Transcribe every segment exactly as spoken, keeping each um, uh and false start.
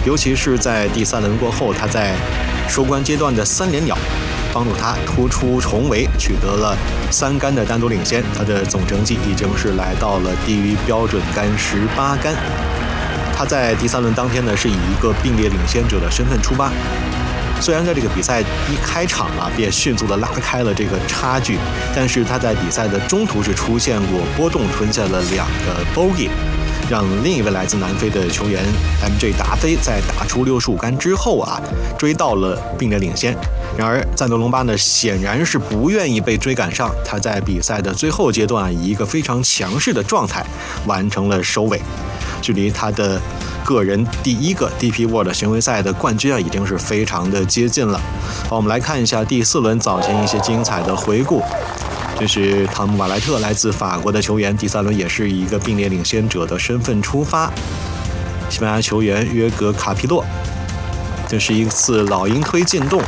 尤其是在第三轮过后，他在收官阶段的三连鸟，帮助他突出重围，取得了三杆的单独领先。他的总成绩已经是来到了低于标准杆十八杆。他在第三轮当天呢，是以一个并列领先者的身份出发。虽然在这个比赛一开场啊，便迅速的拉开了这个差距，但是他在比赛的中途是出现过波动，吞下了两个 bogey， 让另一位来自南非的球员 M J 达菲在打出六十五杆之后啊，追到了并列领先。然而赞德隆巴呢，显然是不愿意被追赶上，他在比赛的最后阶段以一个非常强势的状态完成了收尾，距离他的个人第一个 D P World 巡回赛的冠军啊，已经是非常的接近了。好，我们来看一下第四轮早前一些精彩的回顾。这是汤姆·瓦莱特，来自法国的球员，第三轮也是以一个并列领先者的身份出发。西班牙球员约格·卡皮洛，这是一次老鹰推进洞。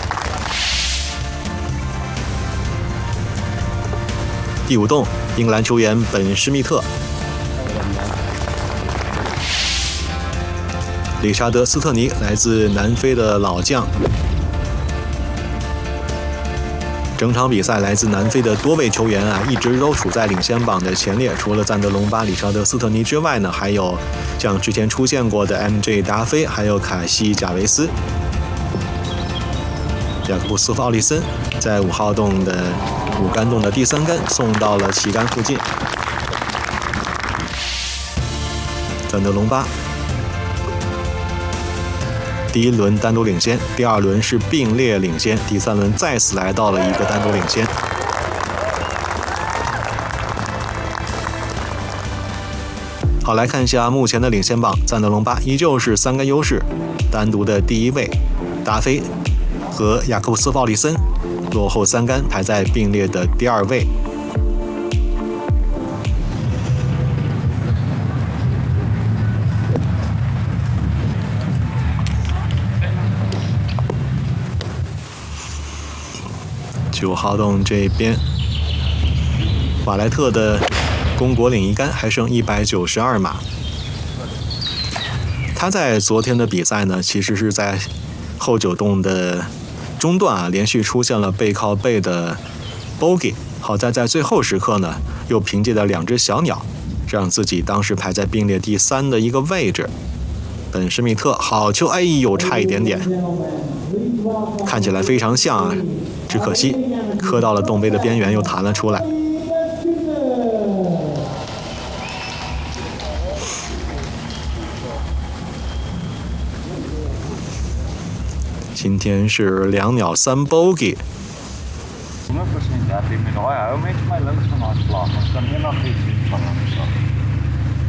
第五洞，英格兰球员本·施密特。理查德·斯特尼，来自南非的老将。整场比赛，来自南非的多位球员啊，一直都处在领先榜的前列。除了赞德隆巴、理查德·斯特尼之外呢，还有像之前出现过的 M J 达菲，还有卡西·贾维斯。雅克布斯·奥利森在五号洞的五杆洞的第三杆送到了旗杆附近。赞德隆巴第一轮单独领先，第二轮是并列领先，第三轮再次来到了一个单独领先。好，来看一下目前的领先榜，赞德隆巴依旧是三杆优势，单独的第一位，达菲和雅克布斯·鲍利森落后三杆，排在并列的第二位。九号洞这边，瓦莱特的公国领一杆还剩一百九十二码。他在昨天的比赛呢，其实是在后九洞的中段啊，连续出现了背靠背的 bogey， 好在在最后时刻呢，又凭借着两只小鸟，让自己当时排在并列第三的一个位置。本·施密特好球，哎呦，差一点点，看起来非常像啊，只可惜磕到了洞杯的边缘，又弹了出来。今天是两鸟三 bogey。